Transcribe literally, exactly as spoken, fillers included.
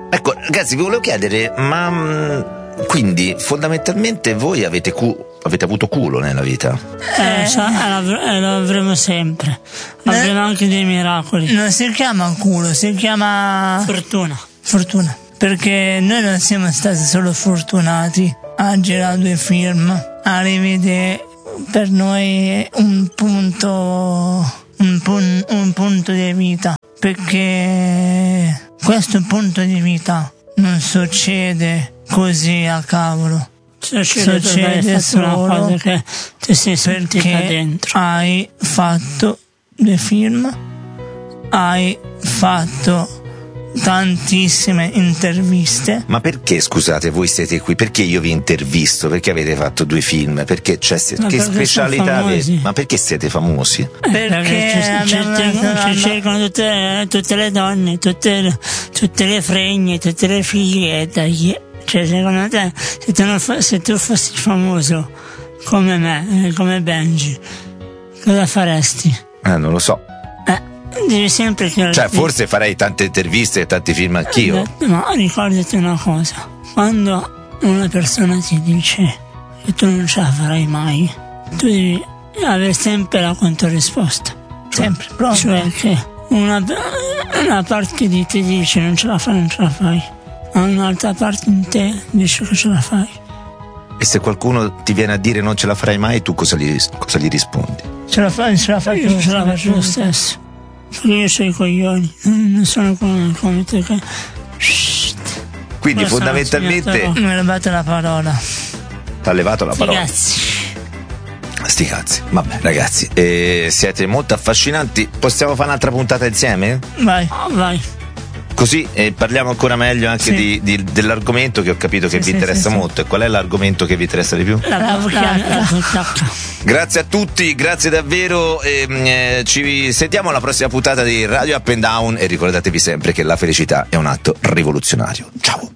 Ecco, ragazzi, vi volevo chiedere, ma mh, quindi fondamentalmente voi avete, cu- avete avuto culo nella vita? Eh, so, eh, lo avremo sempre. Avremo anche dei miracoli. Non si chiama culo, si chiama Fortuna. fortuna. Perché noi non siamo stati solo fortunati a girare due film, a rivedere per noi un punto, un, pun, un punto di vita. Perché questo punto di vita non succede così a cavolo. Succede, succede solo una cosa che ti sei sentita dentro. Hai fatto dei film, hai fatto tantissime interviste. Ma perché, scusate, voi siete qui? Perché io vi intervisto? Perché avete fatto due film? Perché c'è se- che specialità avete? Ma perché siete famosi? Eh, perché ci, ci, ci, ci cercano tutte, tutte le donne, tutte le, tutte le fregne, tutte le figlie. Cioè, secondo te, se tu, non fa, se tu fossi famoso come me, come Benji, cosa faresti? Eh, non lo so. Devi sempre che Cioè, forse farei tante interviste e tanti film anch'io. Eh, ma ricordati una cosa: quando una persona ti dice che tu non ce la farai mai, tu devi avere sempre la controrisposta. Sempre, proprio. Cioè che una, una parte di te dice non ce la fai, non ce la fai, ma un'altra parte in te dice che ce la fai. E se qualcuno ti viene a dire non ce la farai mai, tu cosa gli, cosa gli rispondi? Ce la fai, ce la fai, io ce la faccio lo stesso. Perché io sono i coglioni, non sono come, come te che... Quindi Cosa fondamentalmente mi ha levato la parola. t'ha levato la parola. Ragazzi, Sti cazzi. Vabbè, ragazzi, eh, siete molto affascinanti. Possiamo fare un'altra puntata insieme? Vai. oh, vai. Così eh, parliamo ancora meglio anche Sì. di, di, dell'argomento che ho capito che Sì, vi sì, interessa sì, molto. E qual è l'argomento che vi interessa di più? La bucacca. Grazie a tutti, grazie davvero. E, eh, ci sentiamo alla prossima puntata di Radio Up and Down e ricordatevi sempre che la felicità è un atto rivoluzionario. Ciao.